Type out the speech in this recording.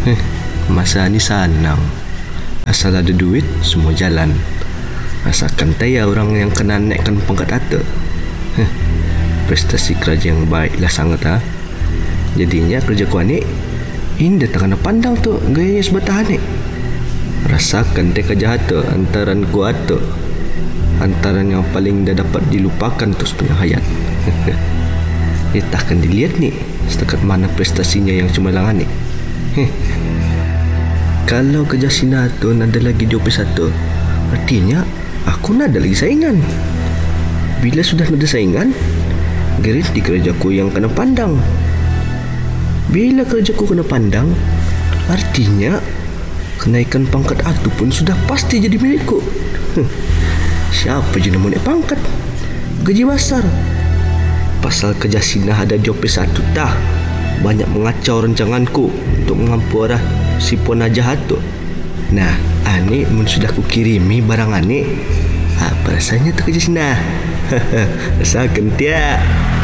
Masa ni senang. Asal ada duit, semua jalan. Asalkan taya orang yang kena naikkan pangkat harta. Prestasi kerja yang baiklah sangat Jadinya kerja ku ni indah tak kena pandang tu gayanya sebatah ni. Rasakan teka jahat antaran ku harta. Antaran yang paling dah dapat dilupakan tu setengah hayat. Dia takkan dilihat ni setakat mana prestasinya yang cemerlang ni. Kalau kerja sinar tu ada lagi 21, artinya aku nak ada lagi saingan. Bila sudah ada saingan, garanti kerjaku yang kena pandang. Bila kerjaku kena pandang, artinya kenaikan pangkat aku pun sudah pasti jadi milikku. Siapa je nak naik pangkat? Gaji besar. Pasal kerja sinah ada job satu dah. Banyak mengacau rancanganku untuk mengampu arah si Puan Najah tu. Nah, ani mun sudah ku kirimi barang ani. Apa rasanya tu kerja sinah? Rasakan tiap.